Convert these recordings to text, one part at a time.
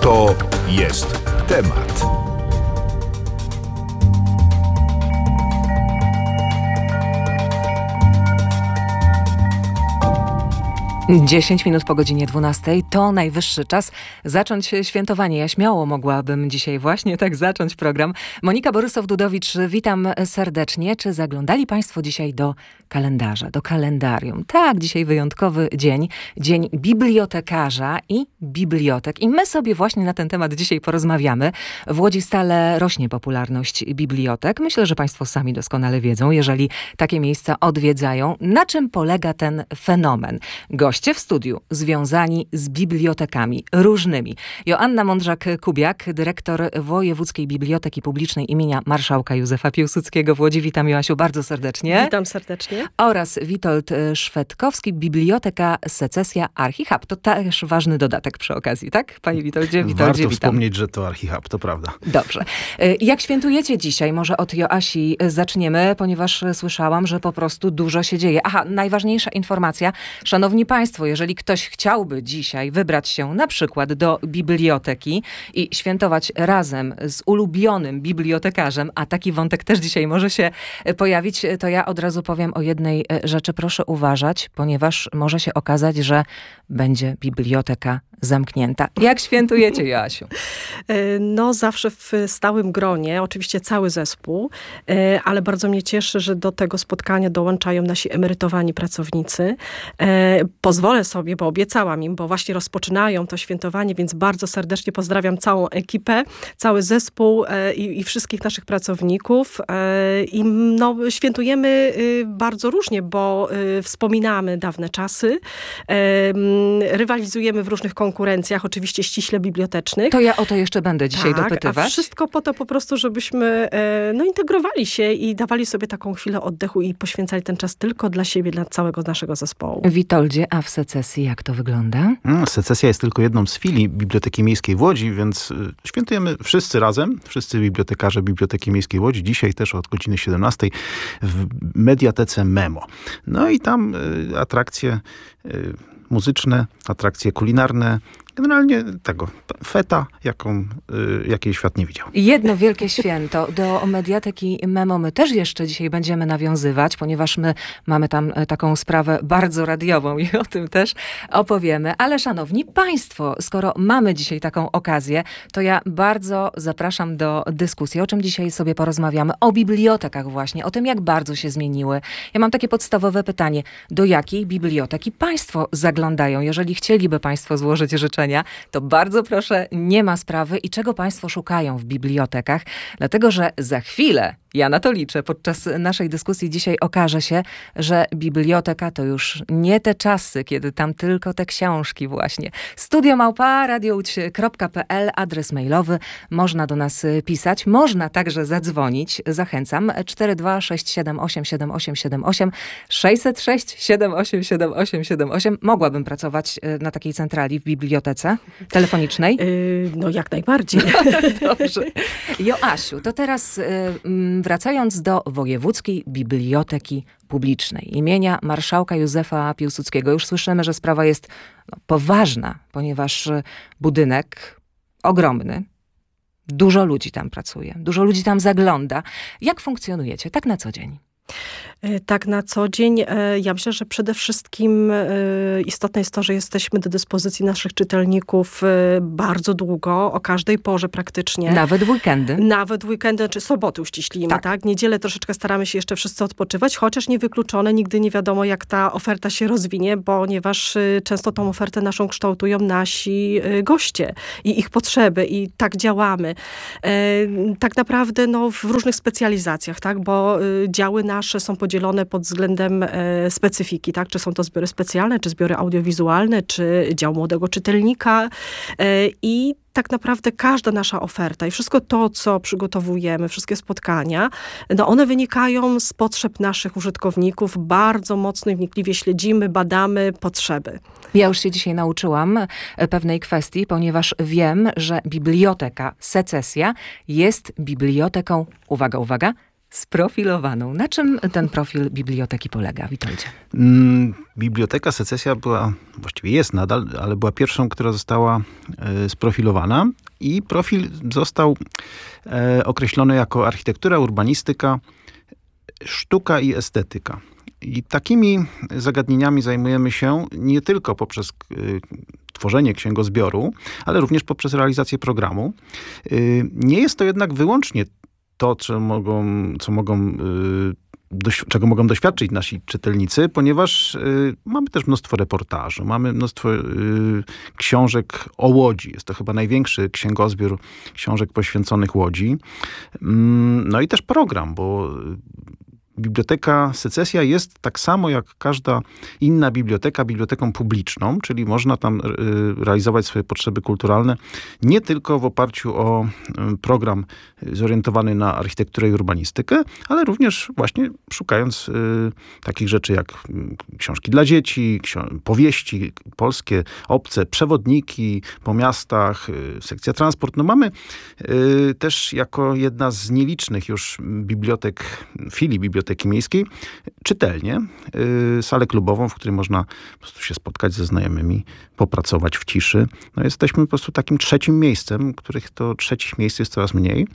To jest temat. 10 minut po godzinie 12 to najwyższy czas zacząć świętowanie. Ja śmiało mogłabym dzisiaj właśnie tak zacząć program. Monika Borysow-Dudowicz, witam serdecznie. Czy zaglądali Państwo dzisiaj do kalendarza, do kalendarium? Tak, dzisiaj wyjątkowy dzień. Dzień bibliotekarza i bibliotek. I my sobie właśnie na ten temat dzisiaj porozmawiamy. W Łodzi stale rośnie popularność bibliotek. Myślę, że Państwo sami doskonale wiedzą, jeżeli takie miejsca odwiedzają, na czym polega ten fenomen. Goście w studiu związani z bibliotekami różnymi. Joanna Mądrzak-Kubiak, dyrektor Wojewódzkiej Biblioteki Publicznej imienia Marszałka Józefa Piłsudskiego w Łodzi. Witam, Joasiu, bardzo serdecznie. Witam serdecznie. Oraz Witold Szwedkowski, Biblioteka Secesja Archihub. To też ważny dodatek przy okazji, tak? Panie Witoldzie, Warto witam. wspomnieć, że to Archihub, to prawda. Dobrze. Jak świętujecie dzisiaj? Może od Joasi zaczniemy, ponieważ słyszałam, że po prostu dużo się dzieje. Aha, najważniejsza informacja. Szanowni Państwo, jeżeli ktoś chciałby dzisiaj wybrać się na przykład do biblioteki i świętować razem z ulubionym bibliotekarzem, a taki wątek też dzisiaj może się pojawić, to ja od razu powiem o jednej rzeczy. Proszę uważać, ponieważ może się okazać, że będzie biblioteka zamknięta. Jak świętujecie, Joasiu? No zawsze w stałym gronie, oczywiście cały zespół, ale bardzo mnie cieszy, że do tego spotkania dołączają nasi emerytowani pracownicy. Pozwolę sobie, bo obiecałam im, bo właśnie rozpoczynają to świętowanie, więc bardzo serdecznie pozdrawiam całą ekipę, cały zespół i wszystkich naszych pracowników. I no, świętujemy bardzo różnie, bo wspominamy dawne czasy, rywalizujemy w różnych konkurencjach, oczywiście ściśle bibliotecznych. To ja o to jeszcze będę dzisiaj dopytywać. A wszystko po to po prostu, żebyśmy integrowali się i dawali sobie taką chwilę oddechu i poświęcali ten czas tylko dla siebie, dla całego naszego zespołu. Witoldzie, a w secesji jak to wygląda? Secesja jest tylko jedną z filii Biblioteki Miejskiej w Łodzi, więc świętujemy wszyscy razem, wszyscy bibliotekarze Biblioteki Miejskiej w Łodzi. Dzisiaj też od godziny 17 w Mediatece Memo. No i tam atrakcje muzyczne, atrakcje kulinarne, generalnie tego feta, jakiej świat nie widział. Jedno wielkie święto. Do Mediateki Memo my też jeszcze dzisiaj będziemy nawiązywać, ponieważ my mamy tam taką sprawę bardzo radiową i o tym też opowiemy. Ale szanowni Państwo, skoro mamy dzisiaj taką okazję, to ja bardzo zapraszam do dyskusji. O czym dzisiaj sobie porozmawiamy? O bibliotekach właśnie, o tym, jak bardzo się zmieniły. Ja mam takie podstawowe pytanie. Do jakiej biblioteki Państwo zaglądają? Jeżeli chcieliby Państwo złożyć życzenia, to bardzo proszę, nie ma sprawy. I czego Państwo szukają w bibliotekach? Dlatego, że za chwilę, ja na to liczę, podczas naszej dyskusji dzisiaj okaże się, że biblioteka to już nie te czasy, kiedy tam tylko te książki właśnie. studio@radiołódź.pl, adres mailowy, można do nas pisać, można także zadzwonić, zachęcam, 426787878, 606 787878. Mogłabym pracować na takiej centrali w bibliotece telefonicznej? No jak najbardziej. Dobrze. Joasiu, to teraz wracając do Wojewódzkiej Biblioteki Publicznej imienia Marszałka Józefa Piłsudskiego. Już słyszymy, że sprawa jest poważna, ponieważ budynek ogromny, dużo ludzi tam pracuje, dużo ludzi tam zagląda. Jak funkcjonujecie tak na co dzień? Tak na co dzień. Ja myślę, że przede wszystkim istotne jest to, że jesteśmy do dyspozycji naszych czytelników bardzo długo, o każdej porze praktycznie. Nawet w weekendy. Nawet weekendy, czy soboty uściślimy, tak? Niedzielę troszeczkę staramy się jeszcze wszyscy odpoczywać, chociaż niewykluczone, nigdy nie wiadomo, jak ta oferta się rozwinie, ponieważ często tą ofertę naszą kształtują nasi goście i ich potrzeby i tak działamy. Tak naprawdę w różnych specjalizacjach, tak? Bo działy nasze są podzielone pod względem specyfiki, tak? Czy są to zbiory specjalne, czy zbiory audiowizualne, czy dział młodego czytelnika i tak naprawdę każda nasza oferta i wszystko to, co przygotowujemy, wszystkie spotkania, one wynikają z potrzeb naszych użytkowników. Bardzo mocno i wnikliwie śledzimy, badamy potrzeby. Ja już się dzisiaj nauczyłam pewnej kwestii, ponieważ wiem, że biblioteka Secesja jest biblioteką, uwaga, sprofilowaną. Na czym ten profil biblioteki polega, Witoldzie? Biblioteka Secesja była, właściwie jest nadal, ale była pierwszą, która została sprofilowana i profil został określony jako architektura, urbanistyka, sztuka i estetyka. I takimi zagadnieniami zajmujemy się nie tylko poprzez tworzenie księgozbioru, ale również poprzez realizację programu. Nie jest to jednak wyłącznie to, czego mogą doświadczyć nasi czytelnicy, ponieważ mamy też mnóstwo reportaży, mamy mnóstwo książek o Łodzi. Jest to chyba największy księgozbiór książek poświęconych Łodzi. No i też program, bo Biblioteka Secesja jest tak samo jak każda inna biblioteka, biblioteką publiczną, czyli można tam realizować swoje potrzeby kulturalne nie tylko w oparciu o program zorientowany na architekturę i urbanistykę, ale również właśnie szukając takich rzeczy jak książki dla dzieci, powieści polskie, obce, przewodniki po miastach, sekcja transport. No mamy też jako jedna z nielicznych już filii Biblioteki Miejskiej, czytelnię, salę klubową, w której można po prostu się spotkać ze znajomymi, popracować w ciszy. No jesteśmy po prostu takim trzecim miejscem, których to trzecich miejsc jest coraz mniej,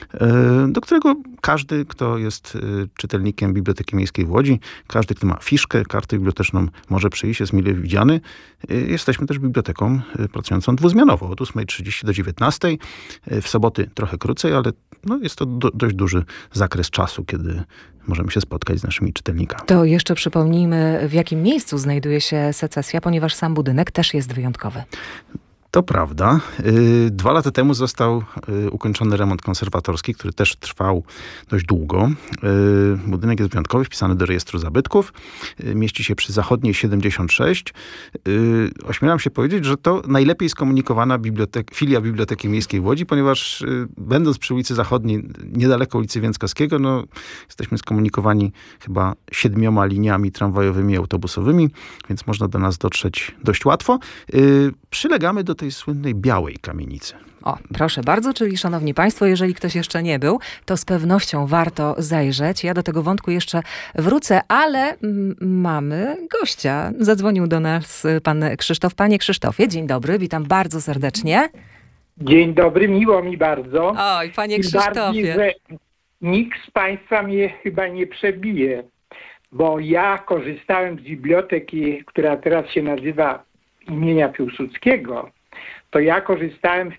do którego każdy, kto jest czytelnikiem Biblioteki Miejskiej w Łodzi, każdy, kto ma fiszkę, kartę biblioteczną, może przyjść, jest mile widziany. Jesteśmy też biblioteką pracującą dwuzmianowo, od 8:30 do 19:00. W soboty trochę krócej, ale no jest to dość duży zakres czasu, kiedy możemy się spotkać z naszymi czytelnikami. To jeszcze przypomnijmy, w jakim miejscu znajduje się Secesja, ponieważ sam budynek też jest wyjątkowy. To prawda. 2 lata temu został ukończony remont konserwatorski, który też trwał dość długo. Budynek jest wyjątkowy, wpisany do rejestru zabytków. Mieści się przy Zachodniej 76. Ośmielam się powiedzieć, że to najlepiej skomunikowana filia Biblioteki Miejskiej w Łodzi, ponieważ będąc przy ulicy Zachodniej, niedaleko ulicy Więckowskiego, no, jesteśmy skomunikowani chyba 7 liniami tramwajowymi i autobusowymi, więc można do nas dotrzeć dość łatwo. Przylegamy do tej słynnej białej kamienicy. O, proszę bardzo, czyli szanowni państwo, jeżeli ktoś jeszcze nie był, to z pewnością warto zajrzeć. Ja do tego wątku jeszcze wrócę, ale mamy gościa. Zadzwonił do nas pan Krzysztof. Panie Krzysztofie, dzień dobry, witam bardzo serdecznie. Dzień dobry, miło mi bardzo. Oj, panie Krzysztofie. Bardziej, że nikt z państwa mnie chyba nie przebije, bo ja korzystałem z biblioteki, która teraz się nazywa imienia Piłsudskiego. To ja korzystałem w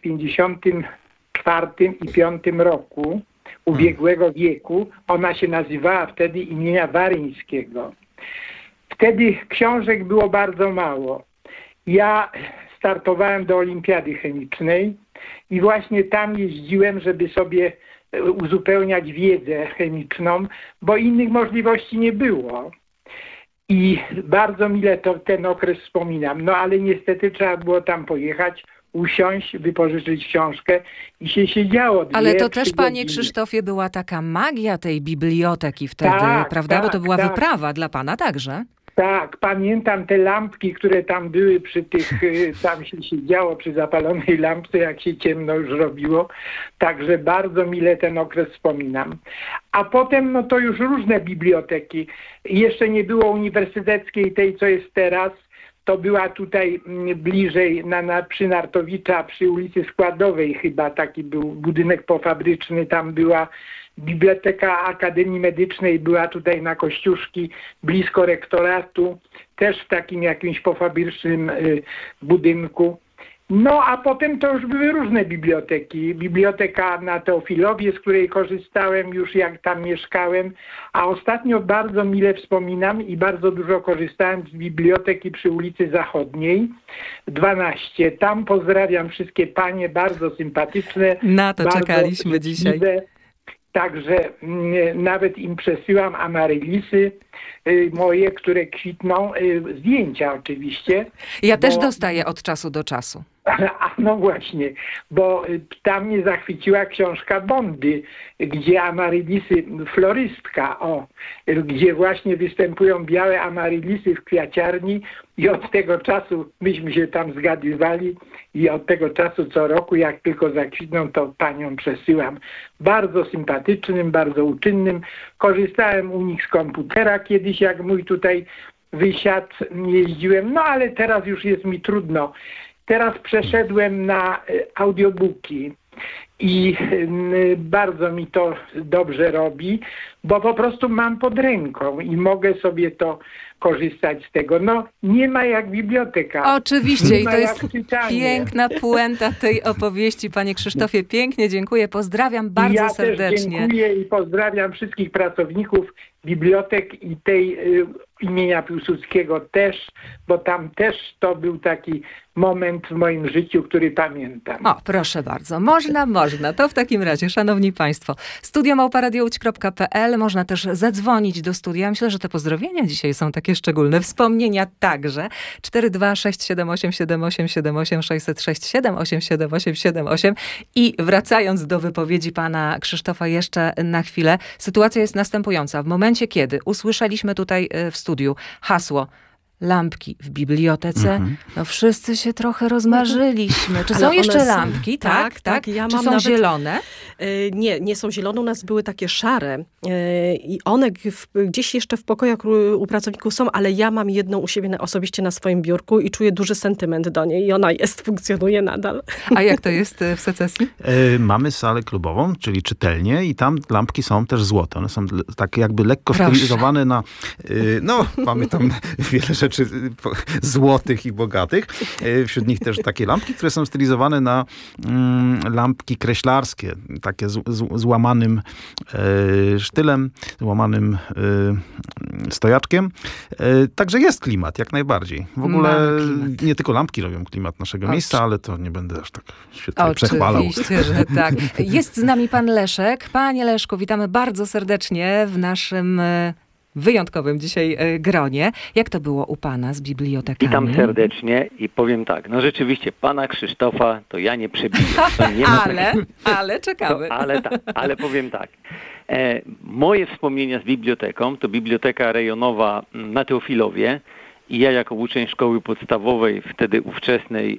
54 i 5 roku ubiegłego wieku. Ona się nazywała wtedy imienia Waryńskiego. Wtedy książek było bardzo mało. Ja startowałem do Olimpiady Chemicznej i właśnie tam jeździłem, żeby sobie uzupełniać wiedzę chemiczną, bo innych możliwości nie było. I bardzo mile ten okres wspominam. No ale niestety trzeba było tam pojechać, usiąść, wypożyczyć książkę i się siedziało. Ale to też, panie Krzysztofie, była taka magia tej biblioteki wtedy, prawda? Bo to była wyprawa dla pana także. Tak, pamiętam te lampki, które tam były przy tych, tam się siedziało przy zapalonej lampce, jak się ciemno już robiło. Także bardzo mile ten okres wspominam. A potem, no to już różne biblioteki. Jeszcze nie było uniwersyteckiej, tej co jest teraz. To była tutaj bliżej przy Nartowicza, przy ulicy Składowej chyba, taki był budynek pofabryczny, tam była Biblioteka Akademii Medycznej, była tutaj na Kościuszki, blisko rektoratu, też w takim jakimś pofabrycznym budynku. No a potem to już były różne biblioteki. Biblioteka na Teofilowie, z której korzystałem już jak tam mieszkałem, a ostatnio bardzo mile wspominam i bardzo dużo korzystałem z biblioteki przy ulicy Zachodniej 12. Tam pozdrawiam wszystkie panie, bardzo sympatyczne. Na to czekaliśmy dzisiaj. Także nawet im przesyłam amarylisy moje, które kwitną, zdjęcia oczywiście. Ja też dostaję od czasu do czasu. A no właśnie, bo tam mnie zachwyciła książka Bondy, gdzie amarylisy, florystka, gdzie właśnie występują białe amarylisy w kwiaciarni i od tego czasu myśmy się tam zgadywali i od tego czasu co roku, jak tylko zakwitną, to panią przesyłam. Bardzo sympatycznym, bardzo uczynnym. Korzystałem u nich z komputera kiedyś, jak mój tutaj wysiadł, jeździłem, no ale teraz już jest mi trudno. Teraz przeszedłem na audiobooki i bardzo mi to dobrze robi, bo po prostu mam pod ręką i mogę sobie to korzystać z tego. No nie ma jak biblioteka. Oczywiście i ma to jest jak czytanie. piękna puenta tej opowieści. Panie Krzysztofie, pięknie dziękuję, pozdrawiam bardzo ja serdecznie. Też dziękuję i pozdrawiam wszystkich pracowników bibliotek i tej imienia Piłsudskiego też, bo tam też to był taki moment w moim życiu, który pamiętam. O, proszę bardzo. Można. To w takim razie, szanowni państwo, studio@radiołódź.pl. Można też zadzwonić do studia. Myślę, że te pozdrowienia dzisiaj są takie szczególne. Wspomnienia także. 426787878 606787878. I wracając do wypowiedzi pana Krzysztofa jeszcze na chwilę. Sytuacja jest następująca. W momencie, kiedy usłyszeliśmy tutaj w studiu hasło lampki w bibliotece, no wszyscy się trochę rozmarzyliśmy. Czy Ale są one jeszcze są- lampki? Tak. Ja Czy mam są nawet- zielone? Nie są zielone, u nas były takie szare i one gdzieś jeszcze w pokojach u pracowników są, ale ja mam jedną u siebie osobiście na swoim biurku i czuję duży sentyment do niej i ona funkcjonuje nadal. A jak to jest w secesji? Mamy salę klubową, czyli czytelnię i tam lampki są też złote. One są tak jakby lekko Proszę. stylizowane na... mamy tam wiele rzeczy złotych i bogatych. Wśród nich też takie lampki, które są stylizowane na lampki kreślarskie. Takie z łamanym sztylem, z łamanym stojaczkiem. Także jest klimat, jak najbardziej. W ogóle Mamy klimat. nie tylko lampki robią klimat naszego miejsca, ale to nie będę aż tak świetnie przechwalał. Oczywiście, że tak. Jest z nami pan Leszek. Panie Leszku, witamy bardzo serdecznie w naszym wyjątkowym dzisiaj gronie. Jak to było u pana z bibliotekami? Witam serdecznie i powiem tak, no rzeczywiście pana Krzysztofa to ja nie przebiję. To nie ma ale czekamy. ale powiem tak. Moje wspomnienia z biblioteką to biblioteka rejonowa na Teofilowie i ja jako uczeń szkoły podstawowej, wtedy ówczesnej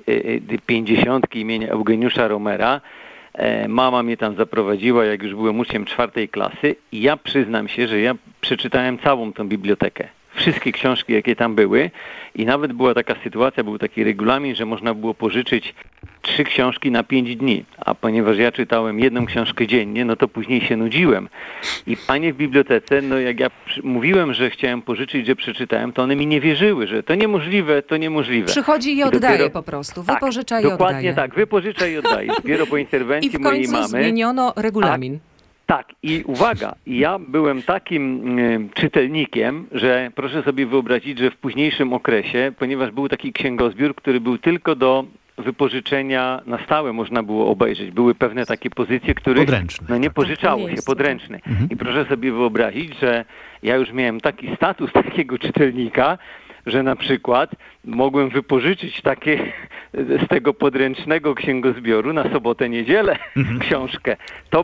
50 imienia Eugeniusza Romera, mama mnie tam zaprowadziła, jak już byłem uczniem 4 klasy i ja przyznam się, że ja przeczytałem całą tą bibliotekę. Wszystkie książki, jakie tam były i nawet była taka sytuacja, był taki regulamin, że można było pożyczyć 3 książki na 5 dni, a ponieważ ja czytałem 1 książkę dziennie, no to później się nudziłem. I panie w bibliotece, no jak ja mówiłem, że chciałem pożyczyć, że przeczytałem, to one mi nie wierzyły, że to niemożliwe. Przychodzi i oddaje po prostu, wypożycza i oddaje. Dokładnie tak, wypożycza i oddaje. Dopiero po interwencji I w mojej końcu mamy... zmieniono regulamin. Tak, i uwaga, ja byłem takim czytelnikiem, że proszę sobie wyobrazić, że w późniejszym okresie, ponieważ był taki księgozbiór, który był tylko do wypożyczenia na stałe można było obejrzeć. Były pewne takie pozycje, których Podręczne. nie pożyczało się, podręczne. I proszę sobie wyobrazić, że ja już miałem taki status takiego czytelnika, że na przykład mogłem wypożyczyć takie z tego podręcznego księgozbioru na sobotę, niedzielę książkę.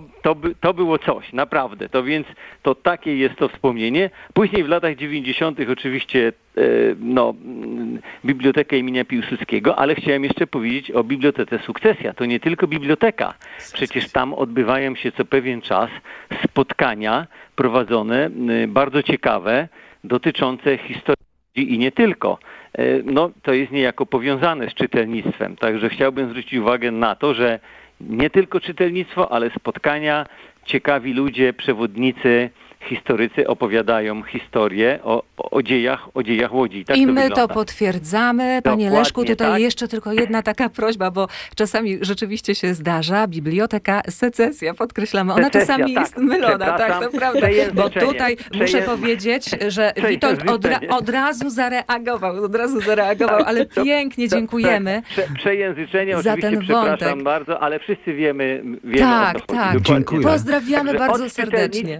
To było coś, naprawdę. To takie jest to wspomnienie. Później w latach 90. oczywiście Bibliotekę imienia Piłsudskiego, ale chciałem jeszcze powiedzieć o Bibliotece Sukcesja. To nie tylko biblioteka. Przecież tam odbywają się co pewien czas spotkania prowadzone, bardzo ciekawe, dotyczące historii i nie tylko. To jest niejako powiązane z czytelnictwem. Także chciałbym zwrócić uwagę na to, że nie tylko czytelnictwo, ale spotkania, ciekawi ludzie, przewodnicy, historycy opowiadają historię o dziejach Łodzi. Tak I to my wygląda. to potwierdzamy. Panie Dokładnie, Leszku, tutaj tak. jeszcze tylko jedna taka prośba, bo czasami rzeczywiście się zdarza. Biblioteka Secesja, podkreślamy. Ona Secesja, czasami tak. jest mylona, tak, Przepraszam. to prawda. Bo Przejęzyczenie. tutaj muszę powiedzieć, że Witold od razu zareagował, ale pięknie dziękujemy. Przejęzyczenie, za oczywiście ten wątek. przepraszam bardzo, ale wszyscy wiemy o co Tak, chodzi. tak. Dokładnie. Dziękuję. Pozdrawiamy Także bardzo od serdecznie.